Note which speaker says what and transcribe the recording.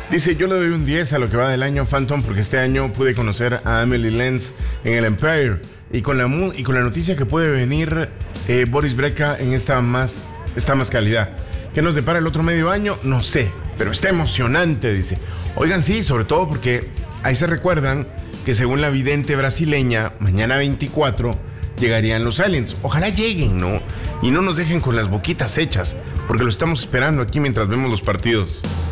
Speaker 1: Dice, yo le doy un 10 a lo que va del año, Phantom, porque este año pude conocer a Emily Lenz en el Empire y con la noticia que puede venir Boris Brejcha en esta más calidad. ¿Qué nos depara el otro medio año? No sé, pero está emocionante, dice. Oigan, sí, sobre todo porque ahí se recuerdan que según la vidente brasileña, mañana 24 llegarían los aliens. Ojalá lleguen, ¿no? Y no nos dejen con las boquitas hechas, porque lo estamos esperando aquí mientras vemos los partidos.